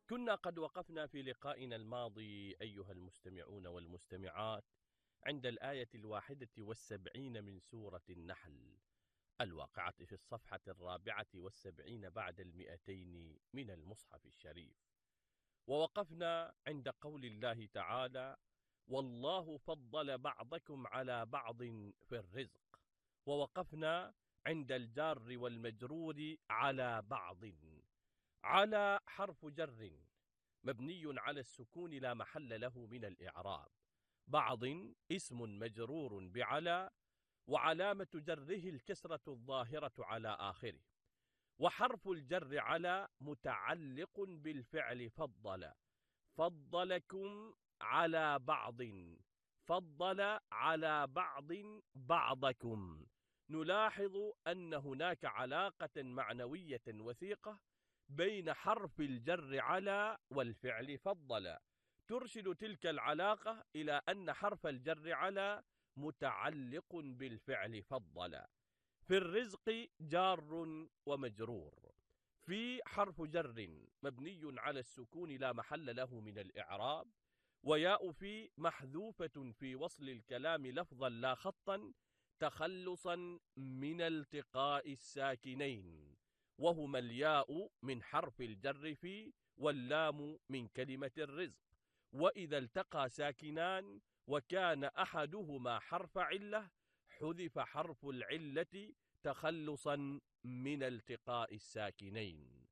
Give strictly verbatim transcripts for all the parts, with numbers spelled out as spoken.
كنا قد وقفنا في لقائنا الماضي أيها المستمعون والمستمعات عند الآية الواحدة والسبعين من سورة النحل الواقعة في الصفحة الرابعة والسبعين بعد المئتين من المصحف الشريف. ووقفنا عند قول الله تعالى: والله فضل بعضكم على بعض في الرزق. ووقفنا عند الجار والمجرور على بعض. على حرف جر مبني على السكون لا محل له من الإعراب. بعض اسم مجرور بعلى، وعلامة جره الكسرة الظاهرة على آخره. وحرف الجر على متعلق بالفعل فضل، فضلكم على بعض، فضل على بعض بعضكم. نلاحظ أن هناك علاقة معنوية وثيقة بين حرف الجر على والفعل فضل، ترشد تلك العلاقة إلى أن حرف الجر على متعلق بالفعل فضل. في الرزق جار ومجرور. في حرف جر مبني على السكون لا محل له من الإعراب، وياء في محذوفة في وصل الكلام لفظا لا خطا تخلصا من التقاء الساكنين، وهما الياء من حرف الجر في واللام من كلمة الرزق. وإذا التقى ساكنان وكان أحدهما حرف علة حذف حرف العلة تخلصا من التقاء الساكنين.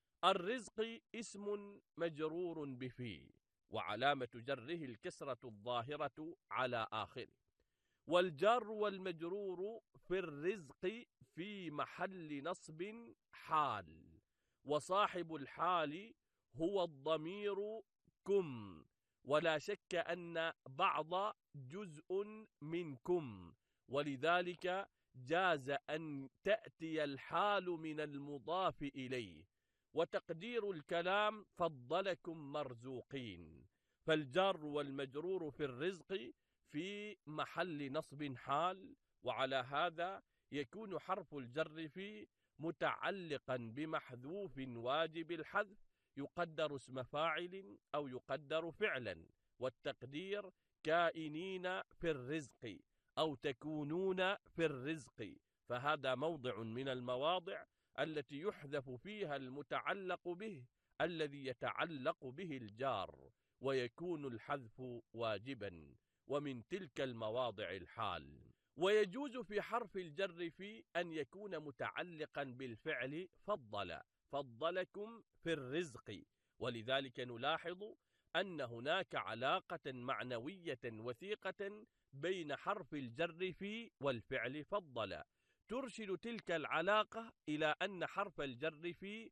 الرزق اسم مجرور بفي، وعلامة جره الكسرة الظاهرة على آخره. والجار والمجرور في الرزق في محل نصب حال، وصاحب الحال هو الضمير كم، ولا شك أن بعض جزء منكم، ولذلك جاز أن تأتي الحال من المضاف إليه. وتقدير الكلام فضلكم مرزوقين. فالجار والمجرور في الرزق في محل نصب حال، وعلى هذا يكون حرف الجر في متعلقا بمحذوف واجب الحذف يقدر اسم فاعل أو يقدر فعلا، والتقدير كائنين في الرزق أو تكونون في الرزق. فهذا موضع من المواضع التي يحذف فيها المتعلق به الذي يتعلق به الجار، ويكون الحذف واجبا، ومن تلك المواضع الحال. ويجوز في حرف الجر في أن يكون متعلقا بالفعل فضل، فضلكم في الرزق. ولذلك نلاحظ أن هناك علاقة معنوية وثيقة بين حرف الجر في والفعل فضل، ترشد تلك العلاقة إلى أن حرف الجر في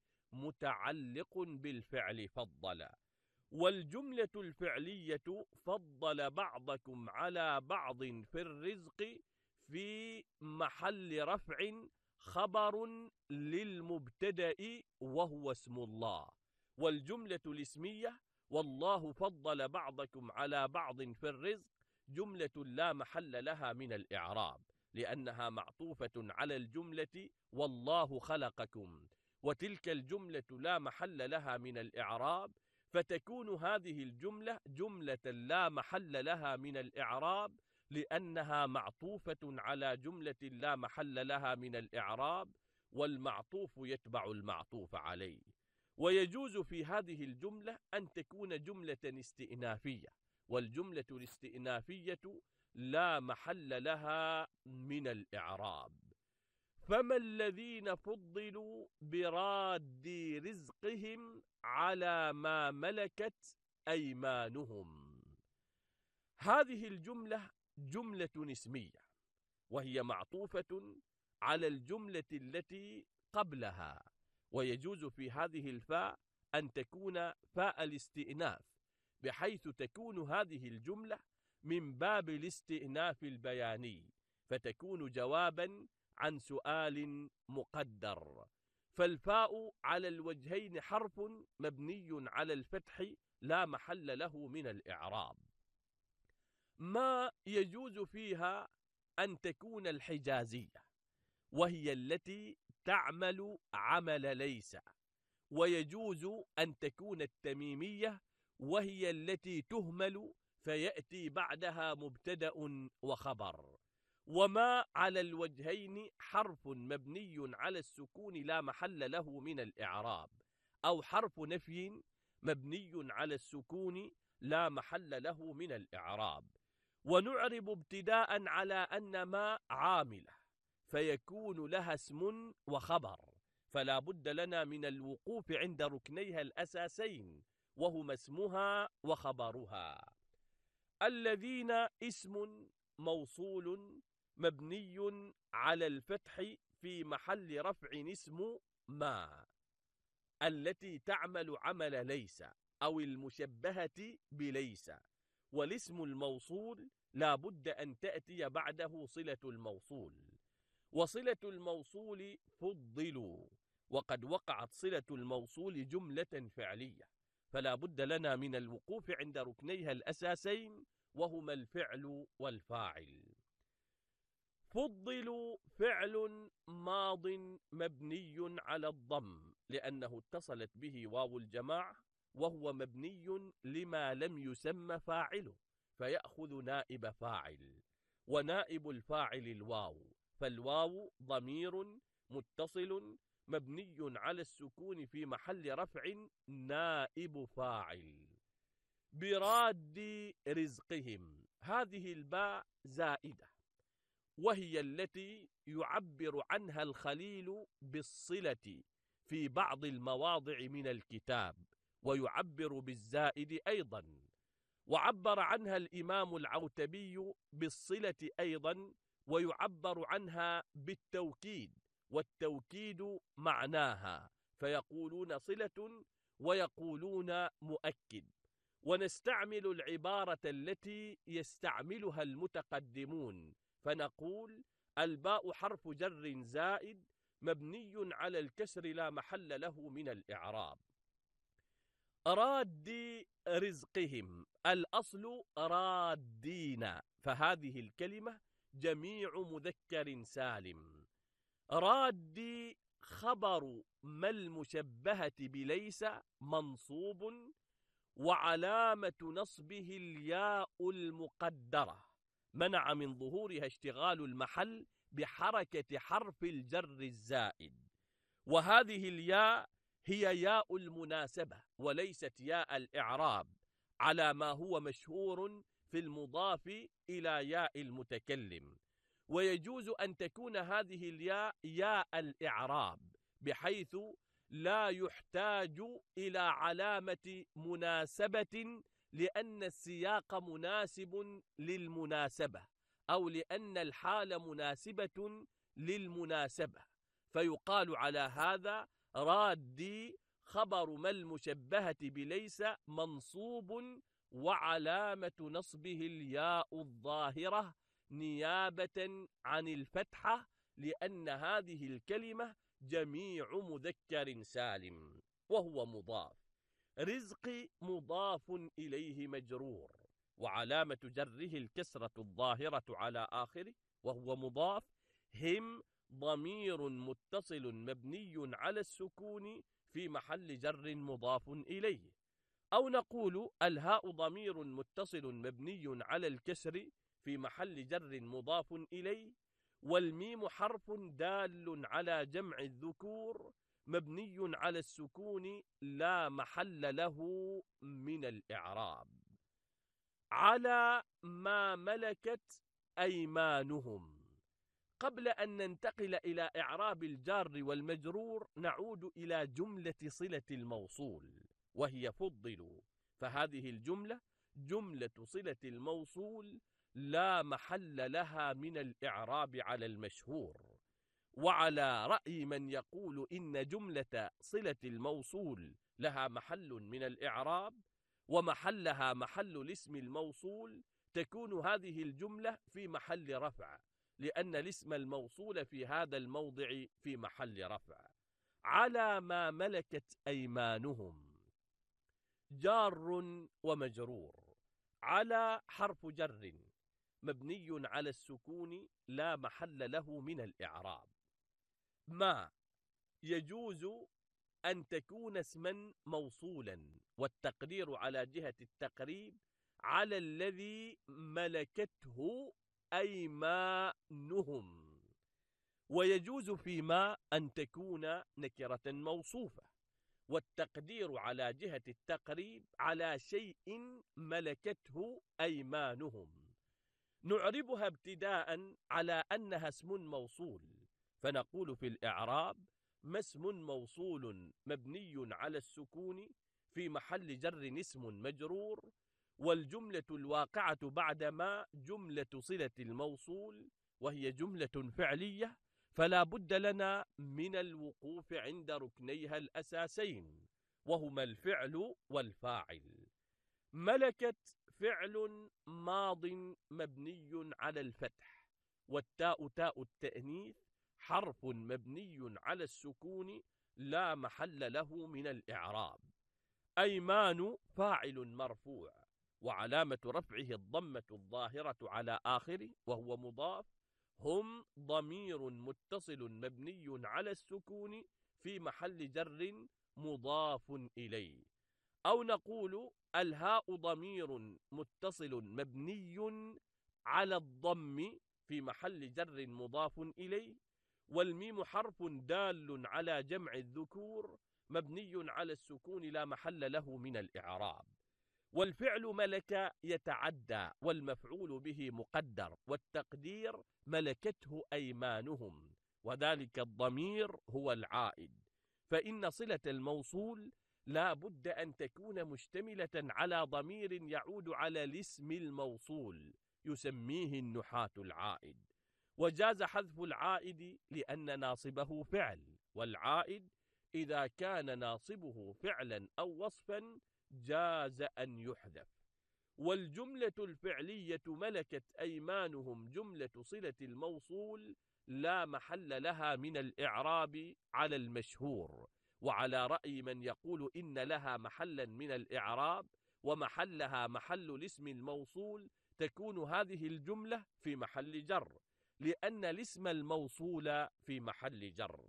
متعلق بالفعل فضل. والجملة الفعلية فضل بعضكم على بعض في الرزق في محل رفع خبر للمبتدأ وهو اسم الله. والجملة الاسمية والله فضل بعضكم على بعض في الرزق جملة لا محل لها من الإعراب، لأنها معطوفة على الجملة والله خلقكم، وتلك الجملة لا محل لها من الإعراب، فتكون هذه الجملة جملة لا محل لها من الإعراب لأنها معطوفة على جملة لا محل لها من الإعراب، والمعطوف يتبع المعطوف عليه. ويجوز في هذه الجملة أن تكون جملة استئنافية، والجملة الاستئنافية لا محل لها من الإعراب. فما الذين فضلوا براد رزقهم على ما ملكت أيمانهم. هذه الجملة جملة اسمية، وهي معطوفة على الجملة التي قبلها. ويجوز في هذه الفاء أن تكون فاء الاستئناف، بحيث تكون هذه الجملة من باب الاستئناف البياني، فتكون جوابا عن سؤال مقدر. فالفاء على الوجهين حرف مبني على الفتح لا محل له من الإعراب. ما يجوز فيها أن تكون الحجازية، وهي التي تعمل عمل ليس، ويجوز أن تكون التميمية وهي التي تهمل فيأتي بعدها مبتدأ وخبر. وما على الوجهين حرف مبني على السكون لا محل له من الإعراب، أو حرف نفي مبني على السكون لا محل له من الإعراب. ونعرب ابتداء على أن ما عاملة فيكون لها اسم وخبر، فلا بد لنا من الوقوف عند ركنيها الأساسين وهما اسمها وخبرها. الذين اسم موصول مبني على الفتح في محل رفع اسم ما التي تعمل عمل ليس أو المشبهة بليس، والاسم الموصول لا بد أن تأتي بعده صلة الموصول، وصلة الموصول فضلوا، وقد وقعت صلة الموصول جملة فعلية، فلا بد لنا من الوقوف عند ركنيها الأساسين وهما الفعل والفاعل. فضلوا فعل ماض مبني على الضم لأنه اتصلت به واو الجماعة، وهو مبني لما لم يسمى فاعله فيأخذ نائب فاعل، ونائب الفاعل الواو، فالواو ضمير متصل مبني على السكون في محل رفع نائب فاعل. براد رزقهم، هذه الباء زائدة، وهي التي يعبر عنها الخليل بالصلة في بعض المواضع من الكتاب، ويعبر بالزائد أيضا، وعبر عنها الإمام العوتبي بالصلة أيضا، ويعبر عنها بالتوكيد، والتوكيد معناها، فيقولون صلة ويقولون مؤكد. ونستعمل العبارة التي يستعملها المتقدمون، فنقول الباء حرف جر زائد مبني على الكسر لا محل له من الإعراب. راد رزقهم، الأصل رادين، فهذه الكلمة جميع مذكر سالم. راد خبر ما المشبهة بليس منصوب، وعلامة نصبه الياء المقدرة منع من ظهورها اشتغال المحل بحركة حرف الجر الزائد، وهذه الياء هي ياء المناسبة وليست ياء الإعراب على ما هو مشهور في المضاف إلى ياء المتكلم. ويجوز أن تكون هذه الياء ياء الإعراب بحيث لا يحتاج إلى علامة مناسبة لأن السياق مناسب للمناسبة، أو لأن الحال مناسبة للمناسبة، فيقال على هذا رادي خبر ما المشبهة بليس منصوب وعلامة نصبه الياء الظاهرة نيابة عن الفتحة، لأن هذه الكلمة جميع مذكر سالم وهو مضاف. رزق مضاف إليه مجرور، وعلامة جره الكسرة الظاهرة على آخره وهو مضاف. هم ضمير متصل مبني على السكون في محل جر مضاف إليه. أو نقول الهاء ضمير متصل مبني على الكسر في محل جر مضاف إليه. والميم حرف دال على جمع الذكور مبني على السكون لا محل له من الإعراب. على ما ملكت أيمانهم. قبل أن ننتقل إلى إعراب الجار والمجرور نعود إلى جملة صلة الموصول وهي فضلوا، فهذه الجملة جملة صلة الموصول لا محل لها من الإعراب على المشهور. وعلى رأي من يقول إن جملة صلة الموصول لها محل من الإعراب ومحلها محل الاسم الموصول، تكون هذه الجملة في محل رفع، لأن الاسم الموصول في هذا الموضع في محل رفع. على ما ملكت أيمانهم جار ومجرور. على حرف جر مبني على السكون لا محل له من الإعراب. ما يجوز أن تكون اسما موصولا، والتقدير على جهة التقريب على الذي ملكته أيمانهم. ويجوز فيما أن تكون نكرة موصوفة، والتقدير على جهة التقريب على شيء ملكته أيمانهم. نعربها ابتداء على أنها اسم موصول، فنقول في الإعراب: ما اسم موصول مبني على السكون في محل جر اسم مجرور، والجملة الواقعة بعد ما جملة صلة الموصول، وهي جملة فعلية، فلا بد لنا من الوقوف عند ركنيها الأساسين، وهما الفعل والفاعل. ملكت فعل ماض مبني على الفتح، والتاء تاء التأنيث حرف مبني على السكون لا محل له من الإعراب. أيمان فاعل مرفوع، وعلامة رفعه الضمة الظاهرة على آخره وهو مضاف. هم ضمير متصل مبني على السكون في محل جر مضاف إليه. أو نقول الهاء ضمير متصل مبني على الضم في محل جر مضاف إليه، والميم حرف دال على جمع الذكور مبني على السكون لا محل له من الإعراب. والفعل ملك يتعدى، والمفعول به مقدر، والتقدير ملكته أيمانهم، وذلك الضمير هو العائد. فإن صلة الموصول لا بد أن تكون مشتملة على ضمير يعود على الاسم الموصول يسميه النحاة العائد. وجاز حذف العائد لأن ناصبه فعل، والعائد إذا كان ناصبه فعلا أو وصفا جاز أن يحذف. والجملة الفعلية ملكت أيمانهم جملة صلة الموصول لا محل لها من الإعراب على المشهور، وعلى رأي من يقول إن لها محلا من الإعراب ومحلها محل الاسم الموصول، تكون هذه الجملة في محل جر، لأن الاسم الموصول في محل جر.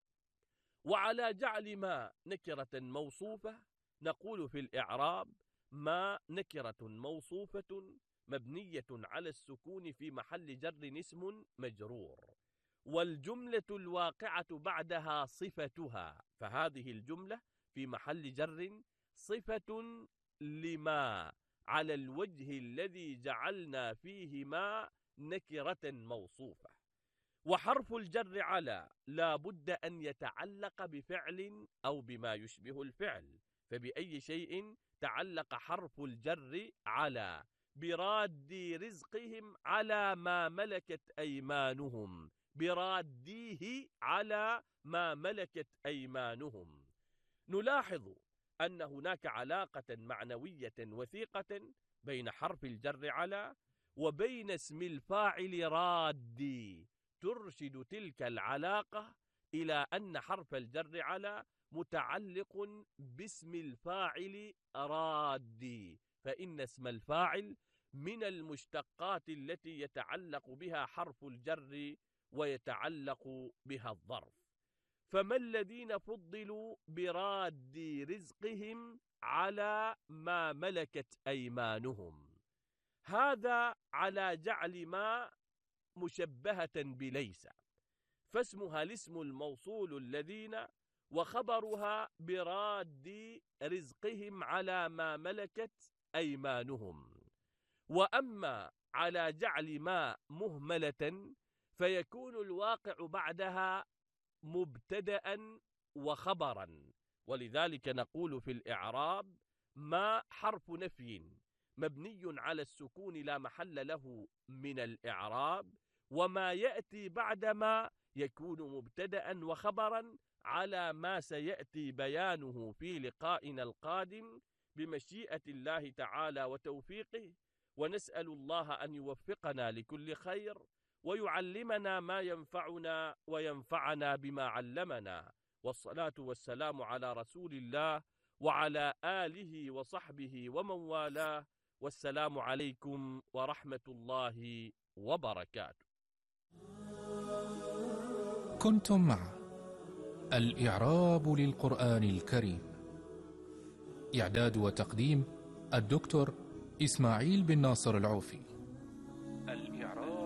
وعلى جعل ما نكرة موصوفة نقول في الإعراب: ما نكرة موصوفة مبنية على السكون في محل جر اسم مجرور، والجملة الواقعة بعدها صفتها، فهذه الجملة في محل جر صفة لما على الوجه الذي جعلنا فيه ما نكرة موصوفة. وحرف الجر على لا بد أن يتعلق بفعل أو بما يشبه الفعل، فبأي شيء تعلق حرف الجر على؟ براد رزقهم على ما ملكت أيمانهم، براديه على ما ملكت أيمانهم. نلاحظ أن هناك علاقة معنوية وثيقة بين حرف الجر على وبين اسم الفاعل رادي، ترشد تلك العلاقة إلى أن حرف الجر على متعلق باسم الفاعل رادي، فإن اسم الفاعل من المشتقات التي يتعلق بها حرف الجر ويتعلق بها الظرف. فما الذين فضلوا براد رزقهم على ما ملكت أيمانهم؟ هذا على جعل ما مشبهة بليس، فاسمها الاسم الموصول الذين، وخبرها براد رزقهم على ما ملكت أيمانهم. وأما على جعل ما مهملة فيكون الواقع بعدها مبتدأ وخبرا، ولذلك نقول في الإعراب: ما حرف نفي مبني على السكون لا محل له من الإعراب، وما يأتي بعدما يكون مبتدأ وخبرا على ما سيأتي بيانه في لقائنا القادم بمشيئة الله تعالى وتوفيقه. ونسأل الله أن يوفقنا لكل خير ويعلمنا ما ينفعنا وينفعنا بما علمنا، والصلاة والسلام على رسول الله وعلى آله وصحبه ومن والاه، والسلام عليكم ورحمة الله وبركاته. كنتم مع الإعراب للقرآن الكريم. إعداد وتقديم الدكتور إسماعيل بن ناصر العوفي. الإعراب